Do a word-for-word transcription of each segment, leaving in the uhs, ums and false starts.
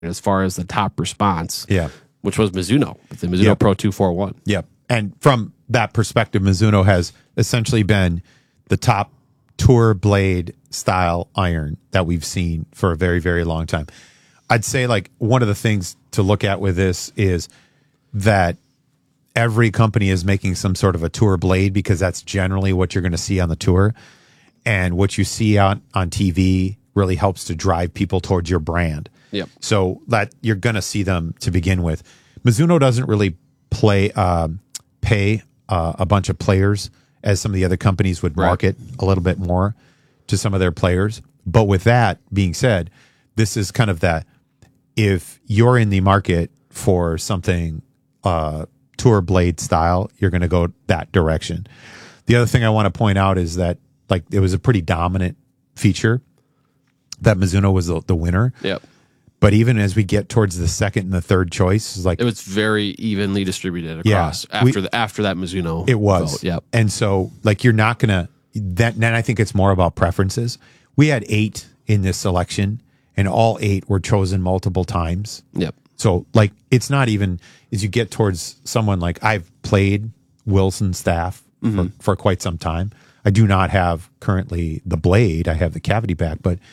as far as the top response, Yeah. which was Mizuno, the Mizuno Yep. Pro two forty-one. Yep. And from that perspective, Mizuno has essentially been the top tour blade style iron that we've seen for a very, very long time. I'd say like one of the things to look at with this is that every company is making some sort of a tour blade because that's generally what you're going to see on the tour. And what you see on, on T V really helps to drive people towards your brand. Yep. So that you're going to see them to begin with. Mizuno doesn't really play, um, pay uh, a bunch of players as some of the other companies would market right. a little bit more to some of their players. But with that being said, this is kind of that if you're in the market for something uh, tour blade style, you're going to go that direction. The other thing I want to point out is that like it was a pretty dominant feature that Mizuno was the, the winner. Yep. But even as we get towards the second and the third choice, it's like it was very evenly distributed across yeah, after we, the after that Mizuno. It was. Vote. Yep. And so like you're not gonna that then I think it's more about preferences. We had eight in this selection and all eight were chosen multiple times. Yep. So like it's not even as you get towards someone like I've played Wilson Staff mm-hmm. for, for quite some time. I do not have currently the blade. I have the cavity back, but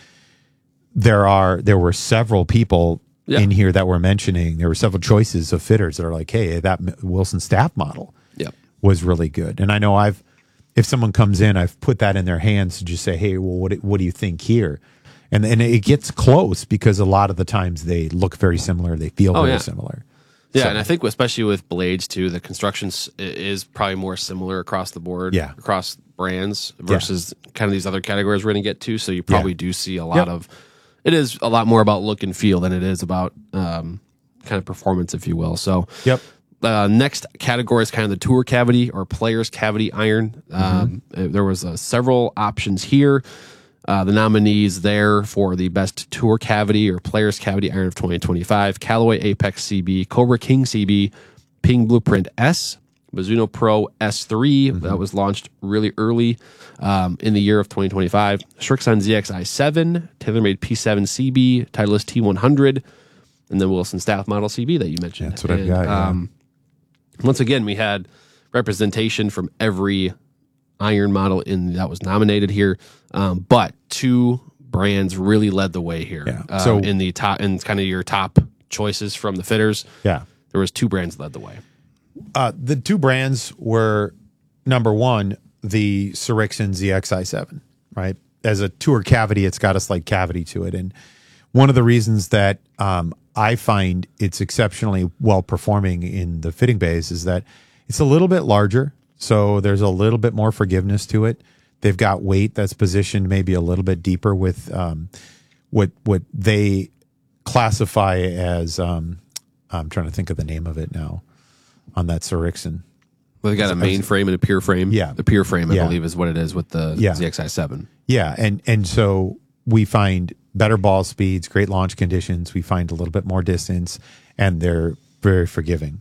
there are there were several people yeah. in here that were mentioning there were several choices of fitters that are like, hey, that Wilson Staff model yep. was really good. And I know I've if someone comes in, I've put that in their hands to just say, hey, well, what what do you think here? And and it gets close because a lot of the times they look very similar, they feel oh, very yeah. similar. Yeah, so, and I think especially with blades too, the construction is probably more similar across the board, yeah. across brands versus yeah. kind of these other categories we're going to get to. So you probably yeah. do see a lot yep. of. It is a lot more about look and feel than it is about um, kind of performance, if you will. So, yep. Uh, next category is kind of the tour cavity or player's cavity iron. Um, mm-hmm. There was uh, several options here. Uh, the nominees there for the best tour cavity or player's cavity iron of twenty twenty-five: Callaway Apex C B, Cobra King C B, Ping Blueprint S, Mizuno Pro S three mm-hmm. that was launched really early um, in the year of twenty twenty-five, Srixon Z X I seven, TaylorMade P seven C B, Titleist T one hundred, and then Wilson Staff Model C B that you mentioned. That's what and, I've got. Yeah. Um, once again, we had representation from every iron model in that was nominated here, um, but two brands really led the way here. Yeah. Uh, so in the top, in kind of your top choices from the fitters, yeah, there was two brands that led the way. Uh, the two brands were number one, the Srixon Z X I seven, right? As a tour cavity, it's got a slight cavity to it. And one of the reasons that um, I find it's exceptionally well performing in the fitting bays is that it's a little bit larger. So there's a little bit more forgiveness to it. They've got weight that's positioned maybe a little bit deeper with um, what what they classify as, um, I'm trying to think of the name of it now. On that Srixon. Well, they got a main frame and a pure frame. Yeah. The pure frame, I yeah. believe, is what it is with the yeah. Z X I seven. Yeah. And, and so we find better ball speeds, great launch conditions. We find a little bit more distance, and they're very forgiving.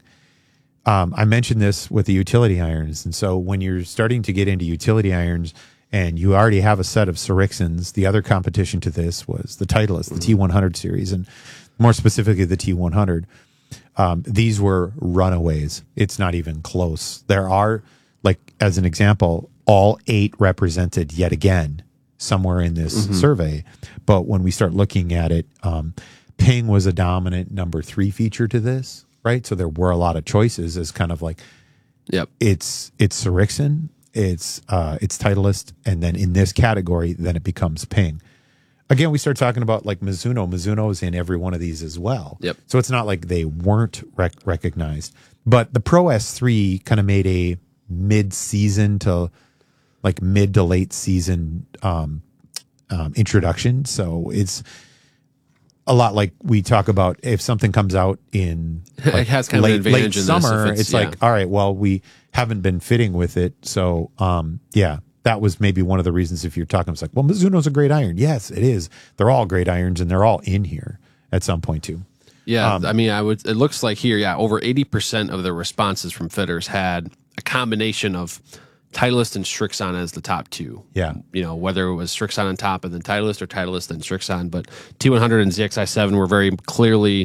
Um, I mentioned this with the utility irons. And so when you're starting to get into utility irons and you already have a set of Srixons, the other competition to this was the Titleist, the mm-hmm. T one hundred series, and more specifically the T one hundred. Um, these were runaways. It's not even close. There are, like, as an example, all eight represented yet again somewhere in this mm-hmm. survey. But when we start looking at it, um, Ping was a dominant number three feature to this, right? So there were a lot of choices as kind of like, yep, it's it's Srixon, it's uh, it's Titleist, and then in this category, then it becomes Ping. Again, we start talking about like Mizuno. Mizuno is in every one of these as well. Yep. So it's not like they weren't rec- recognized. But the Pro S three kind of made a mid-season to like mid to late season um, um, introduction. So it's a lot like we talk about if something comes out in like it has kind late, of an advantage late in summer, this it's, it's like, yeah. all right, well, we haven't been fitting with it. So, um, yeah. That was maybe one of the reasons if you're talking, it's like, well, Mizuno's a great iron. Yes, it is. They're all great irons, and they're all in here at some point too. Yeah, um, I mean, I would. It looks like here, yeah, over eighty percent of the responses from fitters had a combination of Titleist and Strixon as the top two. Yeah. You know, whether it was Strixon on top and then Titleist or Titleist and Strixon, but T one hundred and Z X I seven were very clearly